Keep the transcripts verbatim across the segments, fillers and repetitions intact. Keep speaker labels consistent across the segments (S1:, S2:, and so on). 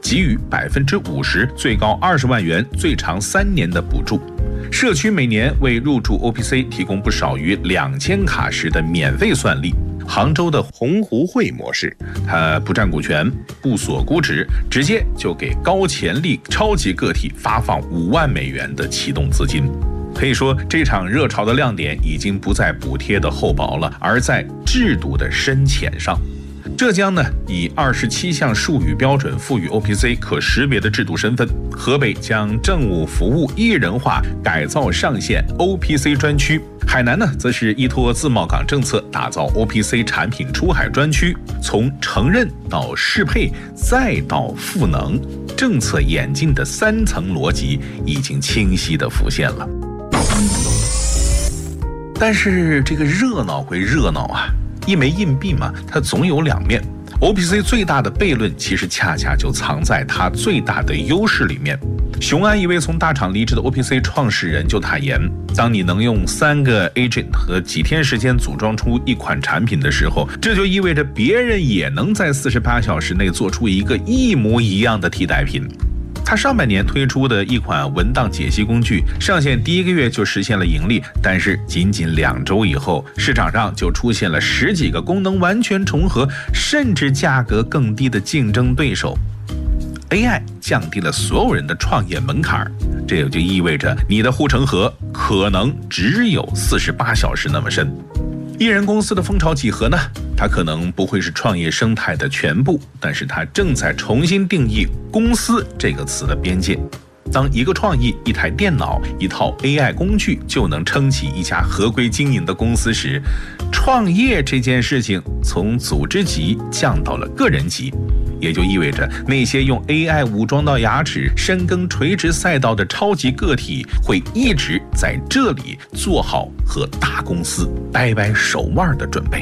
S1: 给予百分之五十，最高二十万元，最长三年的补助。社区每年为入驻 O P C 提供不少于两千卡时的免费算力。杭州的鸿湖汇模式，它不占股权，不锁估值，直接就给高潜力超级个体发放五万美元的启动资金。可以说，这场热潮的亮点已经不在补贴的厚薄了，而在制度的深浅上。浙江呢，以二十七项术语标准赋予 O P C 可识别的制度身份；河北将政务服务一人化改造上线 O P C 专区；海南呢，则是依托自贸港政策打造 O P C 产品出海专区。从承认到适配再到赋能，政策演进的三层逻辑已经清晰地浮现了。但是这个热闹归热闹啊，一枚硬币嘛，它总有两面。O P C 最大的悖论其实恰恰就藏在它最大的优势里面。雄安一位从大厂离职的 O P C 创始人就坦言，当你能用三个 agent 和几天时间组装出一款产品的时候，这就意味着别人也能在四十八小时内做出一个一模一样的替代品。他上半年推出的一款文档解析工具，上线第一个月就实现了盈利，但是仅仅两周以后，市场上就出现了十几个功能完全重合，甚至价格更低的竞争对手。A I 降低了所有人的创业门槛，这也就意味着你的护城河可能只有四十八小时那么深。艺人公司的风潮几何呢？它可能不会是创业生态的全部，但是它正在重新定义公司这个词的边界。当一个创意、一台电脑、一套 A I 工具就能撑起一家合规经营的公司时，创业这件事情从组织级降到了个人级，也就意味着那些用 A I 武装到牙齿、深耕垂直赛道的超级个体会一直在这里做好和大公司掰掰手腕的准备。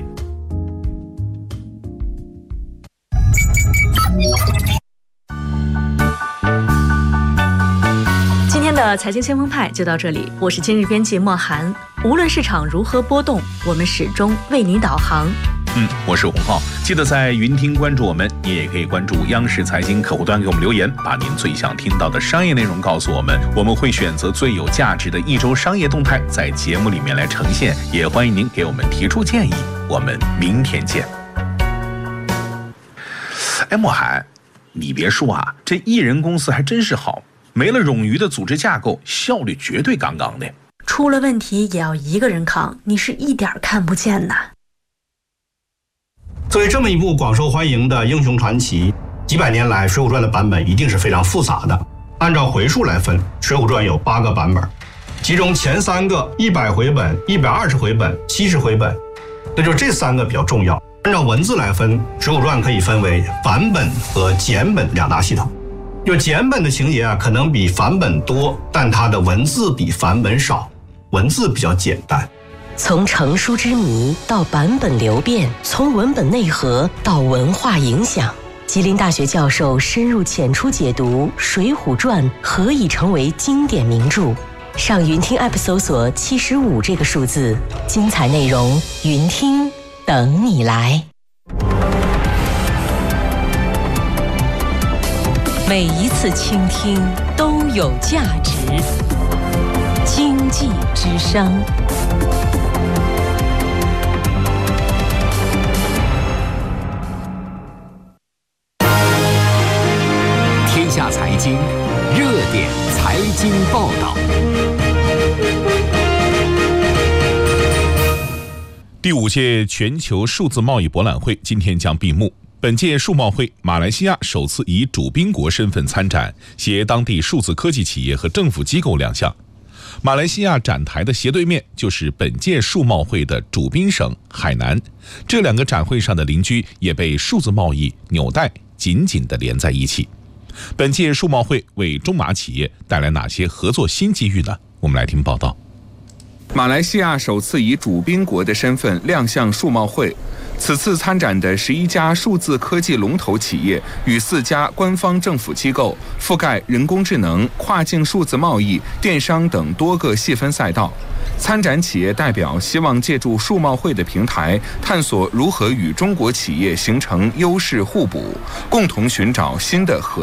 S2: 今天的财经先锋派就到这里，我是今日编辑莫涵。无论市场如何波动，我们始终为你导航。
S1: 嗯，我是洪浩，记得在云听关注我们，你也可以关注央视财经客户端给我们留言，把您最想听到的商业内容告诉我们，我们会选择最有价值的一周商业动态在节目里面来呈现，也欢迎您给我们提出建议，我们明天见。哎，莫涵，你别说啊，这艺人公司还真是好，没了冗余的组织架构，效率绝对杠杠的。
S2: 出了问题也要一个人扛，你是一点看不见的。
S3: 作为这么一部广受欢迎的英雄传奇，几百年来《水浒传》的版本一定是非常复杂的。按照回数来分，《水浒传》有八个版本，其中前三个一百回本、一百二十回本、七十回本，那就这三个比较重要。按照文字来分，《水浒传》可以分为繁本和简本两大系统。就简本的情节啊，可能比繁本多，但它的文字比繁本少，文字比较简单。
S4: 从成书之谜到版本流变，从文本内核到文化影响，吉林大学教授深入浅出解读《水浒传》何以成为经典名著。上云听 App 搜索七十五这个数字，精彩内容云听等你来。每一次倾听都有价值。经济之声。
S5: 天下财经热点财经报道。
S1: 第五届全球数字贸易博览会今天将闭幕。本届数贸会，马来西亚首次以主宾国身份参展，携当地数字科技企业和政府机构亮相。马来西亚展台的斜对面就是本届数贸会的主宾省海南，这两个展会上的邻居也被数字贸易纽带紧紧地连在一起。本届数贸会为中马企业带来哪些合作新机遇呢？我们来听报道。
S6: 马来西亚首次以主宾国的身份亮相数贸会，此次参展的十一家数字科技龙头企业与四家官方政府机构，覆盖人工智能、跨境数字贸易、电商等多个细分赛道。参展企业代表希望借助数贸会的平台，探索如何与中国企业形成优势互补，共同寻找新的合